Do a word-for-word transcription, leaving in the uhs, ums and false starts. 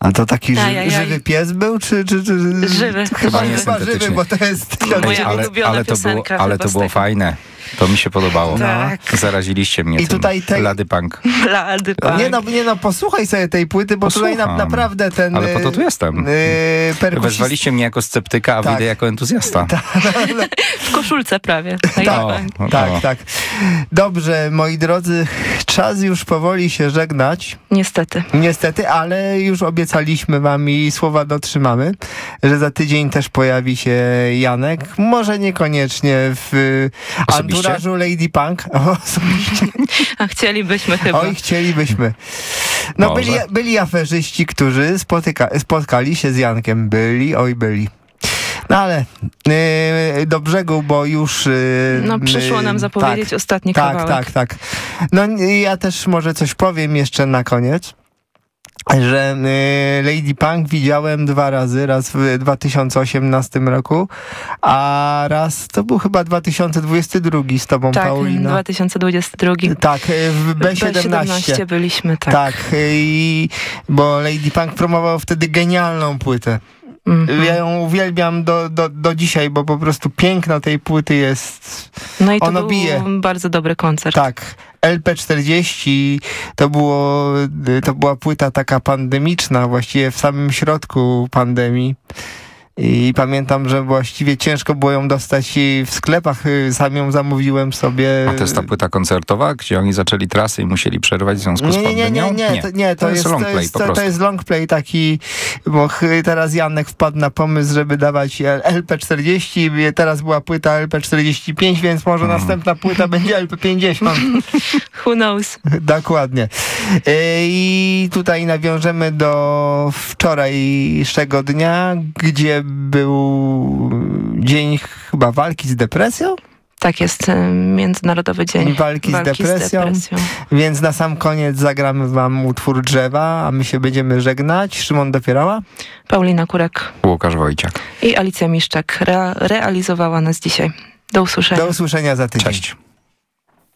A to taki ży, Ajajaj. żywy pies był, czy... czy, czy Żywy. Chyba, nie chyba żywy, syntetyczny. bo to jest... To moja ale, ulubiona ale to było, piosenka ale chyba to z było tego. fajne. To mi się podobało. Tak. Zaraziliście mnie I tym. tutaj tej- Lady Punk. Lady Punk. Nie no, nie no, posłuchaj sobie tej płyty, bo tutaj na, Posłucham. naprawdę ten... Ale po to tu jestem. Yy, perkusist- Wezwaliście mnie jako sceptyka, a Tak. wyjdę jako entuzjasta. W koszulce prawie. Lady Tak. Punk. O, Tak, o. tak. Dobrze, moi drodzy, czas już powoli się żegnać. Niestety. Niestety, ale już obiecaliśmy wam i słowa dotrzymamy, że za tydzień też pojawi się Janek. Może niekoniecznie w Osobiście? anturażu Lady Punk. O, osobiście. A chcielibyśmy chyba. Oj, chcielibyśmy. No Może. byli, byli aferzyści, którzy spotyka, spotkali się z Jankiem. Byli, oj byli. No ale yy, do brzegu, bo już... Yy, No przyszło nam yy, zapowiedzieć tak, ostatni tak, kawałek. tak, tak. No ja też może coś powiem jeszcze na koniec. Że y, Lady Punk widziałem dwa razy, raz w dwa tysiące osiemnastym roku, a raz to był chyba dwa tysiące dwudziesty drugi z tobą, Tak, Paulina. dwa tysiące dwudziesty drugi. Tak, y, w B siedemnaście. byliśmy, tak. Tak, y, i, bo Lady Punk promował wtedy genialną płytę. Mhm. Ja ją uwielbiam do, do, do dzisiaj, bo po prostu piękno tej płyty jest... No i to ono był bije. bardzo dobry koncert. Tak, L P czterdzieści to, było, to była płyta taka pandemiczna, właściwie w samym środku pandemii. I pamiętam, że właściwie ciężko było ją dostać i w sklepach. Sam ją zamówiłem sobie. A to jest ta płyta koncertowa, gdzie oni zaczęli trasy i musieli przerwać w związku z Nie, nie, nie, pandemią? nie, nie, to, nie, to, jest, long to, play jest, po to, to prostu. jest long play taki, bo ch- teraz Janek wpadł na pomysł, żeby dawać L P czterdzieści, teraz była płyta L P czterdzieści pięć, więc może Hmm. następna płyta będzie L P pięćdziesiąt. Who knows? Dokładnie. Yy, I tutaj nawiążemy do wczorajszego dnia, gdzie był dzień chyba walki z depresją, Tak jest, y, Międzynarodowy Dzień walki, z, walki depresją, z depresją. więc na sam koniec zagramy wam utwór Drzewa, a my się będziemy żegnać. Szymon Dopierała. Paulina Kurek Łukasz Wojciak. i Alicja Miszczak rea- realizowała nas dzisiaj. Do usłyszenia. Do usłyszenia za tydzień. Cześć.